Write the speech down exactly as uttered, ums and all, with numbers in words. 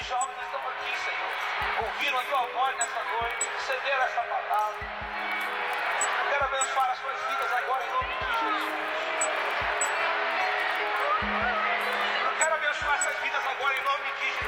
jovens estão aqui, Senhor, ouviram a tua voz nessa noite, receberam essa palavra. Eu quero abençoar as suas vidas agora em nome de Jesus. Eu quero abençoar essas vidas agora em nome de Jesus.